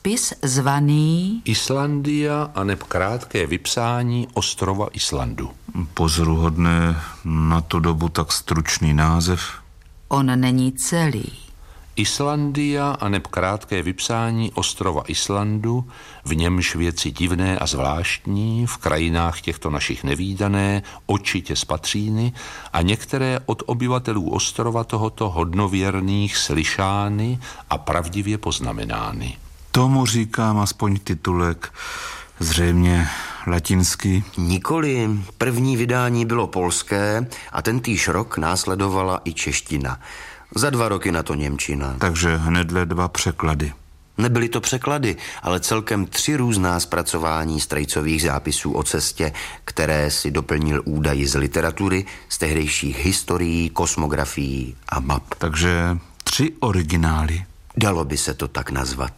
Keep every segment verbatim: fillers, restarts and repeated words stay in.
spis zvaný Islandia aneb krátké vypsání ostrova Islandu. Pozoruhodné na tu dobu tak stručný název. On není celý. Islandia aneb krátké vypsání ostrova Islandu, v němž věci divné a zvláštní, v krajinách těchto našich nevídané, očitě spatříny a některé od obyvatelů ostrova tohoto hodnověrných slyšány a pravdivě poznamenány. Tomu říkám aspoň titulek, zřejmě latinský. Nikoli, první vydání bylo polské a tentýž rok následovala i čeština. Za dva roky na to němčina. Takže hnedle dva překlady. Nebyly to překlady, ale celkem tři různá zpracování strejcových zápisů o cestě, které si doplnil údaji z literatury, z tehdejších historií, kosmografií a map. Takže tři originály. Dalo by se to tak nazvat.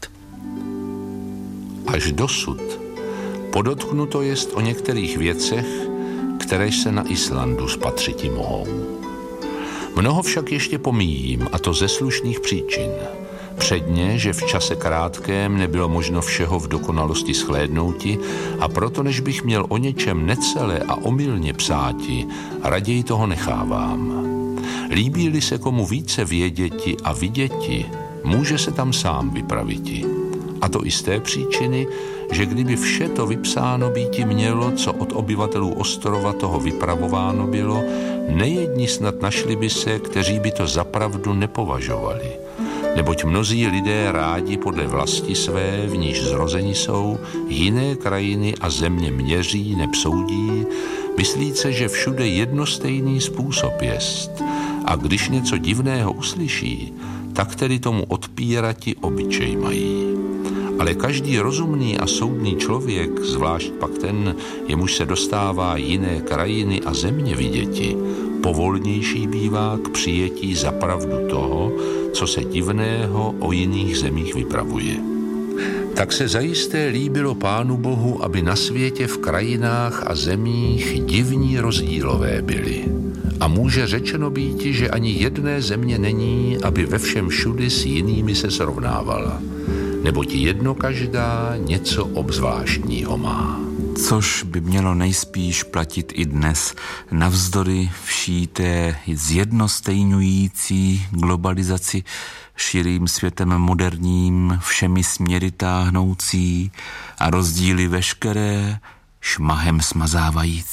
Až dosud podotknuto jest o některých věcech, které se na Islandu spatřiti mohou. Mnoho však ještě pomíjím, a to ze slušných příčin. Předně, že v čase krátkém nebylo možno všeho v dokonalosti shlédnouti a proto, než bych měl o něčem necelé a omylně psáti, raději toho nechávám. Líbí-li se komu více věděti a viděti, může se tam sám vypraviti. A to i z té příčiny, že kdyby vše to vypsáno býti mělo, co od obyvatelů ostrova toho vypravováno bylo, nejedni snad našli by se, kteří by to za pravdu nepovažovali. Neboť mnozí lidé rádi podle vlasti své, v níž zrozeni jsou, jiné krajiny a země měří, nepsoudí, myslíce, že všude jednostejný způsob jest. A když něco divného uslyší, tak tedy tomu odpírati obyčej mají. Ale každý rozumný a soudný člověk, zvlášť pak ten, jemuž se dostává jiné krajiny a země viděti, povolnější bývá k přijetí za pravdu toho, co se divného o jiných zemích vypravuje. Tak se zajisté líbilo Pánu Bohu, aby na světě v krajinách a zemích divní rozdílové byly. A může řečeno býti, že ani jedné země není, aby ve všem všudy s jinými se srovnávala. Neboť jedno každá něco obzvláštního má. Což by mělo nejspíš platit i dnes, navzdory vší té zjednostejňující globalizaci, širým světem moderním, všemi směry táhnoucí a rozdíly veškeré šmahem smazávající.